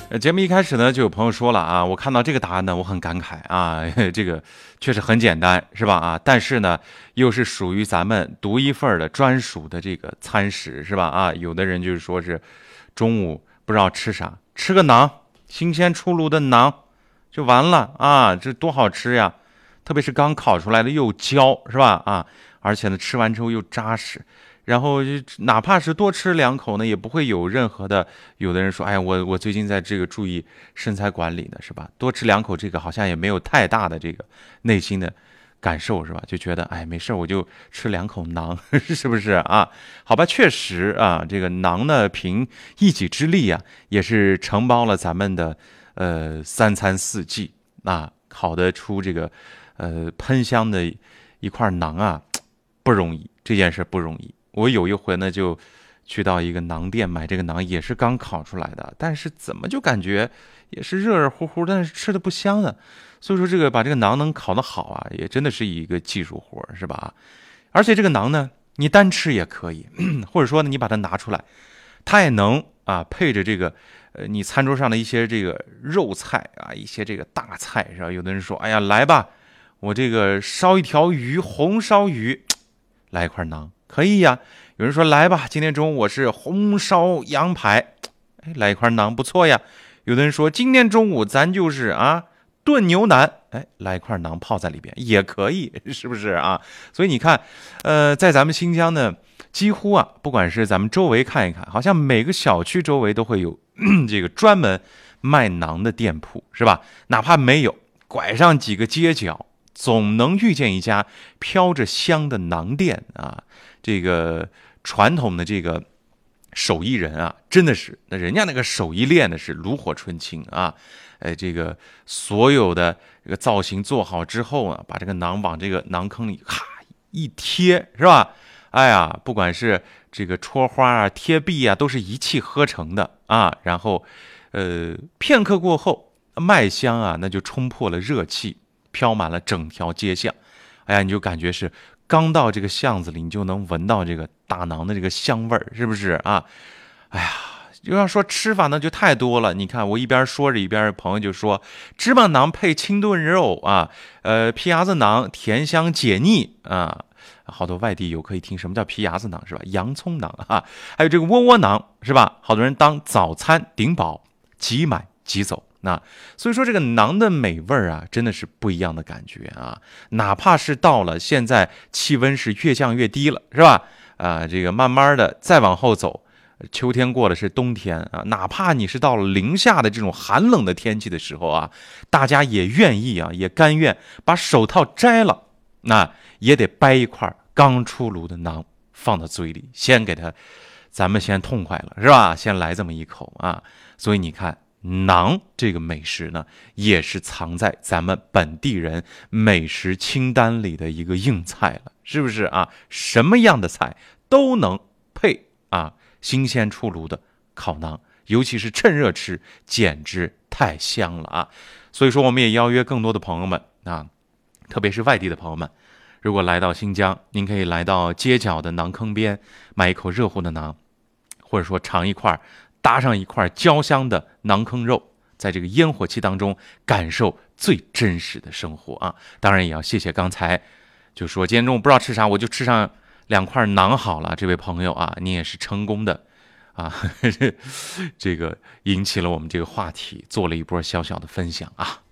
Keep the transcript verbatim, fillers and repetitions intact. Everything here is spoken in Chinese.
呃，节目一开始呢，就有朋友说了啊，我看到这个答案呢，我很感慨啊，这个确实很简单，是吧？啊，但是呢，又是属于咱们独一份的专属的这个餐食，是吧？啊，有的人就是说是中午不知道吃啥，吃个馕，新鲜出炉的馕就完了啊，这多好吃呀！特别是刚烤出来的又焦，是吧？啊，而且呢，吃完之后又扎实。然后哪怕是多吃两口呢，也不会有任何的。有的人说，哎呀，我我最近在这个注意身材管理呢，是吧？多吃两口这个好像也没有太大的这个内心的感受，是吧？就觉得哎没事，我就吃两口馕，是不是啊？好吧，确实啊，这个馕呢，凭一己之力啊，也是承包了咱们的呃三餐四季啊，烤得出这个呃喷香的一块馕啊，不容易，这件事不容易。我有一回呢，就去到一个馕店买这个馕，也是刚烤出来的，但是怎么就感觉也是热热乎乎，但是吃的不香的。所以说，这个把这个馕能烤得好啊，也真的是一个技术活，是吧？而且这个馕呢，你单吃也可以，或者说呢，你把它拿出来，它也能啊配着这个呃你餐桌上的一些这个肉菜啊，一些这个大菜，是吧？有的人说，哎呀，来吧，我这个烧一条鱼，红烧鱼，来一块馕。可以呀，有人说来吧，今天中午我是红烧羊排，哎，来一块馕不错呀。有的人说今天中午咱就是啊炖牛腩，哎，来一块馕泡在里边也可以，是不是啊？所以你看，呃，在咱们新疆呢，几乎啊，不管是咱们周围看一看，好像每个小区周围都会有这个专门卖馕的店铺，是吧？哪怕没有，拐上几个街角，总能遇见一家飘着香的馕店啊。这个传统的这个手艺人啊，真的是那人家那个手艺练的是炉火纯青啊，哎，这个所有的这个造型做好之后啊，把这个馕往这个馕坑里咔一贴，是吧？哎呀，不管是这个戳花啊、贴壁啊，都是一气呵成的啊。然后，呃，片刻过后，麦香啊，那就冲破了热气，飘满了整条街巷。哎呀，你就感觉是。刚到这个巷子里，你就能闻到这个大馕的这个香味儿，是不是啊？哎呀，就要说吃法呢，就太多了。你看，我一边说着，一边朋友就说，芝麻馕配清炖肉啊，呃，皮牙子馕甜香解腻啊。好多外地游客一听什么叫皮牙子馕是吧？洋葱馕啊，还有这个窝窝馕是吧？好多人当早餐顶饱，即买即走。那所以说这个馕的美味啊，真的是不一样的感觉啊！哪怕是到了现在气温是越降越低了，是吧？啊，这个慢慢的再往后走，秋天过了是冬天啊，哪怕你是到了零下的这种寒冷的天气的时候啊，大家也愿意啊，也甘愿把手套摘了，那也得掰一块刚出炉的馕放到嘴里，先给它，咱们先痛快了，是吧？先来这么一口啊！所以你看。馕这个美食呢，也是藏在咱们本地人美食清单里的一个硬菜了，是不是啊？什么样的菜都能配啊，新鲜出炉的烤馕，尤其是趁热吃，简直太香了啊！所以说，我们也邀约更多的朋友们啊，特别是外地的朋友们，如果来到新疆，您可以来到街角的馕坑边，买一口热乎的馕，或者说尝一块。搭上一块焦香的馕坑肉，在这个烟火气当中感受最真实的生活啊！当然也要谢谢刚才就说今天中午不知道吃啥，我就吃上两块馕好了。这位朋友啊，你也是成功的啊，呵呵这个引起了我们这个话题，做了一波小小的分享啊。